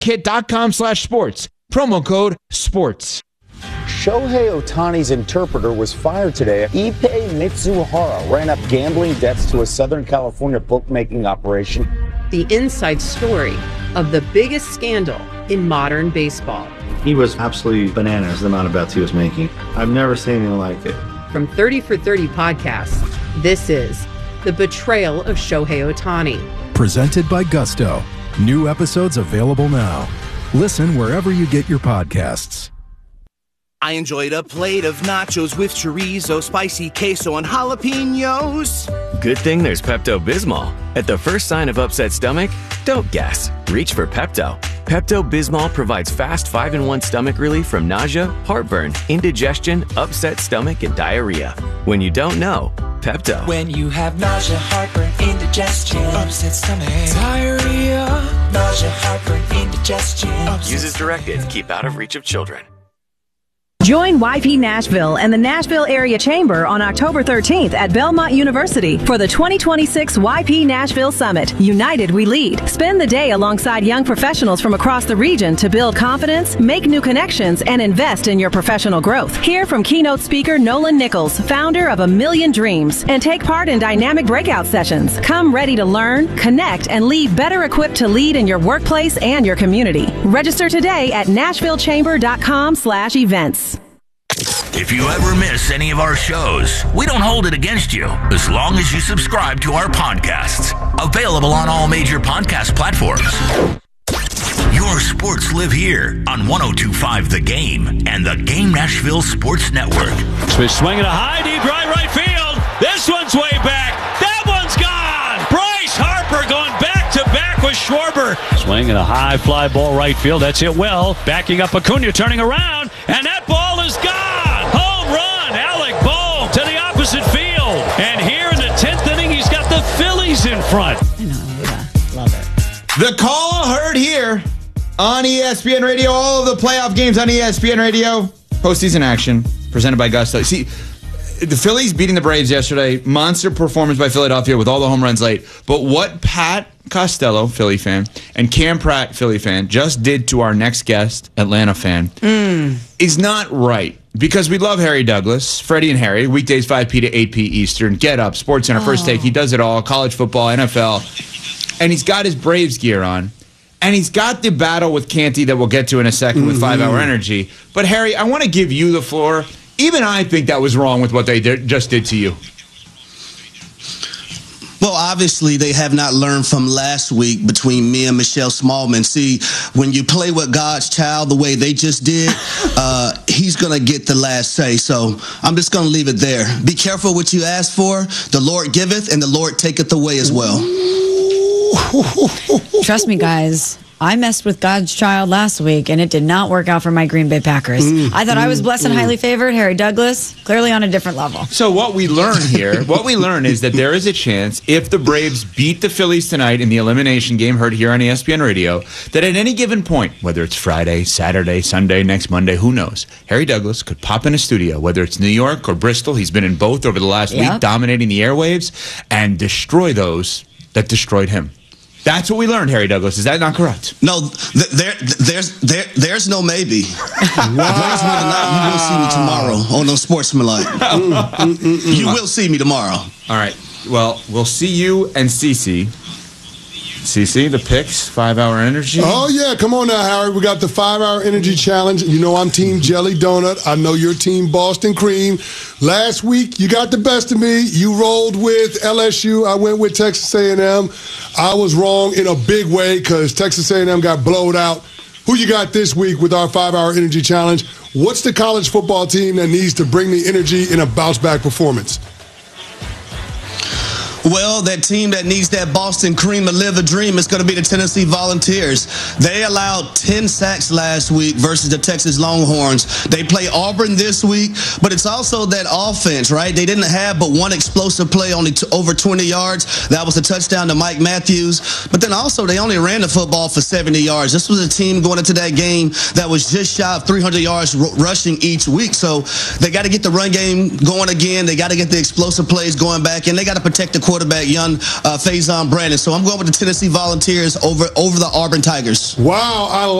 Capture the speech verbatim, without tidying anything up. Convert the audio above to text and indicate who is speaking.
Speaker 1: kit.com slash sports. Promo code SPORTS.
Speaker 2: Shohei Ohtani's interpreter was fired today. Ippei Mitsuhara ran up gambling debts to a Southern California bookmaking operation.
Speaker 3: The inside story of the biggest scandal in modern baseball.
Speaker 4: He was absolutely bananas, the amount of bets he was making. I've never seen anything like it.
Speaker 3: From thirty for thirty podcasts, this is The Betrayal of Shohei Ohtani.
Speaker 5: Presented by Gusto. New episodes available now. Listen wherever you get your podcasts.
Speaker 6: I enjoyed a plate of nachos with chorizo, spicy queso, and jalapenos.
Speaker 7: Good thing there's Pepto-Bismol. At the first sign of upset stomach, don't guess. Reach for Pepto. Pepto-Bismol provides fast five in one stomach relief from nausea, heartburn, indigestion, upset stomach, and diarrhea. When you don't know, Pepto.
Speaker 8: When you have nausea, heartburn, indigestion, upset stomach, diarrhea, nausea, heartburn, indigestion.
Speaker 7: Use as directed. Keep out of reach of children.
Speaker 9: Join Y P Nashville and the Nashville Area Chamber on October thirteenth at Belmont University for the twenty twenty-six Y P Nashville Summit. United we lead. Spend the day alongside young professionals from across the region to build confidence, make new connections, and invest in your professional growth. Hear from keynote speaker Nolan Nichols, founder of A Million Dreams, and take part in dynamic breakout sessions. Come ready to learn, connect, and leave better equipped to lead in your workplace and your community. Register today at nashvillechamber.com slash events.
Speaker 10: If you ever miss any of our shows, we don't hold it against you as long as you subscribe to our podcasts. Available on all major podcast platforms. Your sports live here on one oh two point five The Game and the Game Nashville Sports Network.
Speaker 11: Smith swinging a high, deep right, right field. This one's way back. That one's gone. Bryce Harper going back to back with Schwarber. Swinging a high fly ball right field. That's hit well. Backing up Acuna, turning around, and that ball is gone. To the opposite field. And here in the tenth inning, he's got the Phillies in front.
Speaker 12: I know, yeah. Love it.
Speaker 1: The call heard here on E S P N Radio. All of the playoff games on E S P N Radio. Postseason action presented by Gusto. See, the Phillies beating the Braves yesterday. Monster performance by Philadelphia with all the home runs late. But what Pat Costello, Philly fan, and Cam Pratt, Philly fan, just did to our next guest, Atlanta fan, mm. is not right. Because we love Harry Douglas, Freddie and Harry, weekdays five p to eight p Eastern, Get Up, SportsCenter, oh. First Take. He does it all, college football, N F L. And he's got his Braves gear on. And he's got the battle with Canty that we'll get to in a second mm-hmm. with five hour Energy. But, Harry, I want to give you the floor. Even I think that was wrong with what they did, just did to you.
Speaker 13: Well, obviously, they have not learned from last week between me and Michelle Smallman. See, when you play with God's child the way they just did, uh, he's going to get the last say. So I'm just going to leave it there. Be careful what you ask for. The Lord giveth and the Lord taketh away as well.
Speaker 12: Trust me, guys. I messed with God's child last week, and it did not work out for my Green Bay Packers. Mm, I thought mm, I was blessed and mm. highly favored. Harry Douglas, clearly on a different level.
Speaker 1: So what we learn here, what we learn is that there is a chance, if the Braves beat the Phillies tonight in the elimination game heard here on E S P N Radio, that at any given point, whether it's Friday, Saturday, Sunday, next Monday, who knows, Harry Douglas could pop in a studio, whether it's New York or Bristol. He's been in both over the last yep. week, dominating the airwaves, and destroy those that destroyed him. That's what we learned, Harry Douglas. Is that not correct?
Speaker 13: No, th- there, there's, there, there's no maybe. Wow. You will see me tomorrow on those Sportsmanlike. mm, mm, mm, mm. You will see me tomorrow.
Speaker 1: All right. Well, we'll see you and Cece. Cece, the picks, five-hour energy.
Speaker 14: Oh, yeah. Come on now, Harry. We got the five-hour energy challenge. You know I'm Team Jelly Donut. I know you're Team Boston Cream. Last week, you got the best of me. You rolled with L S U. I went with Texas A and M. I was wrong in a big way because Texas A and M got blowed out. Who you got this week with our five-hour energy challenge? What's the college football team that needs to bring the energy in a bounce-back performance?
Speaker 13: Well, that team that needs that Boston cream to live a dream is going to be the Tennessee Volunteers. They allowed ten sacks last week versus the Texas Longhorns. They play Auburn this week, but it's also that offense, right? They didn't have but one explosive play, only t- over twenty yards. That was a touchdown to Mike Matthews. But then also they only ran the football for seventy yards. This was a team going into that game that was just shy of three hundred yards r- rushing each week. So they got to get the run game going again. They got to get the explosive plays going back, and they got to protect the quarterback, young uh, Faison Brandon. So I'm going with the Tennessee Volunteers over over the Auburn Tigers.
Speaker 14: Wow, I